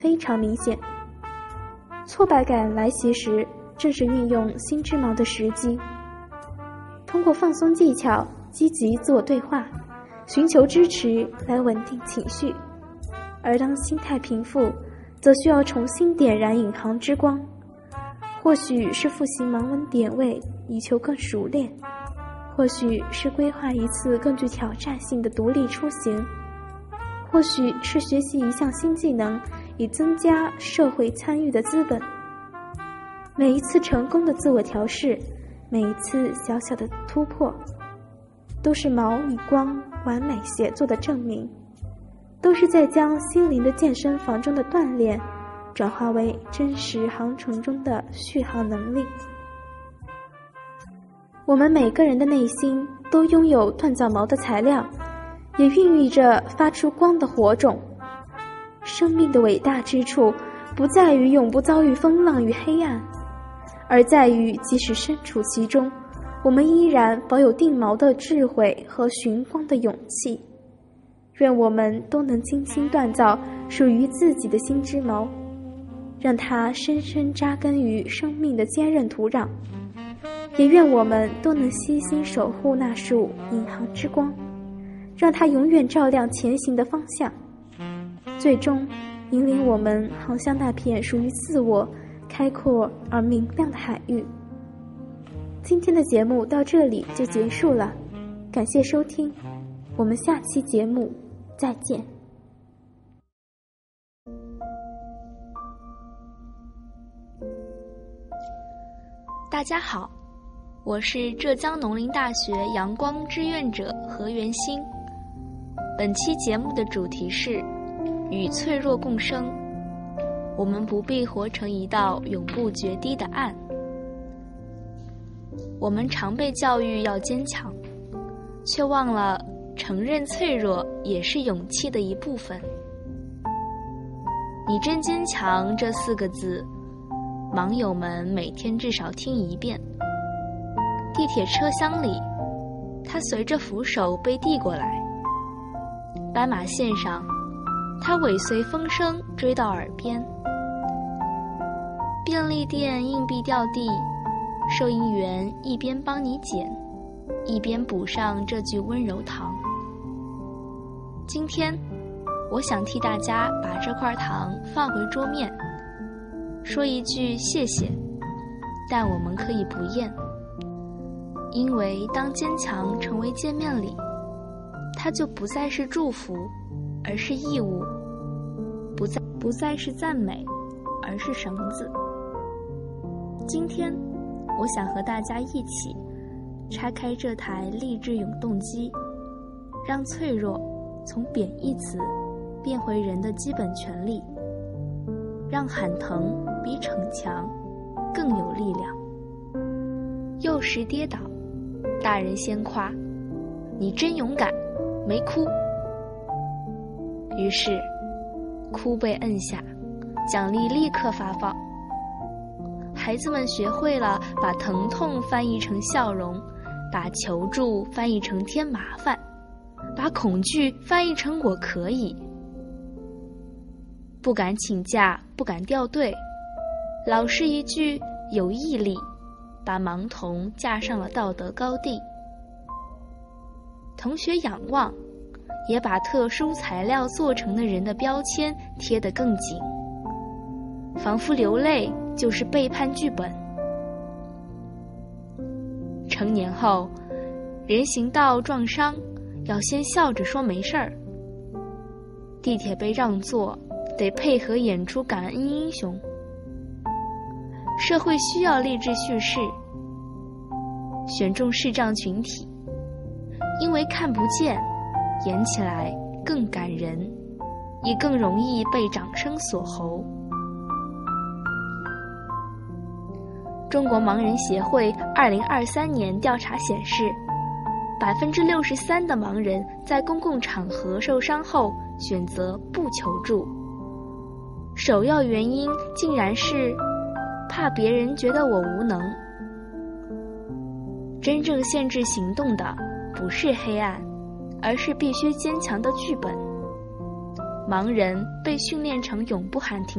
非常明显。挫败感来袭时，正是运用心之锚的时机。通过放松技巧，积极自我对话，寻求支持来稳定情绪。而当心态平复，则需要重新点燃引航之光，或许是复习盲文点位以求更熟练，或许是规划一次更具挑战性的独立出行，或许是学习一项新技能以增加社会参与的资本。每一次成功的自我调试，每一次小小的突破，都是锚与光完美协作的证明，都是在将心灵的健身房中的锻炼转化为真实航程中的续航能力。我们每个人的内心都拥有锻造锚的材料，也孕育着发出光的火种。生命的伟大之处，不在于永不遭遇风浪与黑暗，而在于即使身处其中，我们依然保有定锚的智慧和寻光的勇气。愿我们都能精心锻造属于自己的心之锚，让它深深扎根于生命的坚韧土壤。也愿我们都能悉心守护那束引航之光，让它永远照亮前行的方向，最终引领我们航向那片属于自我开阔而明亮的海域。今天的节目到这里就结束了，感谢收听，我们下期节目再见。 大家好，我是浙江农林大学阳光志愿者何元欣。本期节目的主题是与脆弱共生，我们不必活成一道永不决堤的岸。我们常被教育要坚强，却忘了承认脆弱也是勇气的一部分。你真坚强这4个字，网友们每天至少听1遍。地铁车厢里，它随着扶手被递过来；斑马线上，它尾随风声追到耳边。便利店硬币掉地，收银员一边帮你捡，一边补上这句温柔糖。今天，我想替大家把这块糖放回桌面，说一句谢谢，但我们可以不厌。因为当坚强成为见面礼，它就不再是祝福，而是义务；不再是赞美，而是绳子。今天，我想和大家一起拆开这台励志永动机，让脆弱从贬义词变回人的基本权利，让喊疼比逞强更有力量。幼时跌倒，大人先夸你真勇敢，没哭。于是哭被摁下，奖励立刻发放。孩子们学会了把疼痛翻译成笑容，把求助翻译成添麻烦，把恐惧翻译成我可以。不敢请假，不敢掉队，老师一句有毅力，把盲童架上了道德高地。同学仰望，也把特殊材料做成的人的标签贴得更紧，仿佛流泪就是背叛剧本。成年后，人行道撞伤，要先笑着说没事儿；地铁被让座，得配合演出感恩英雄。社会需要励志叙事，选中视障群体，因为看不见，演起来更感人，也更容易被掌声所喉。中国盲人协会2023年调查显示，63%的盲人在公共场合受伤后选择不求助，首要原因竟然是怕别人觉得我无能。真正限制行动的不是黑暗，而是必须坚强的剧本。 盲人被训练成永不喊停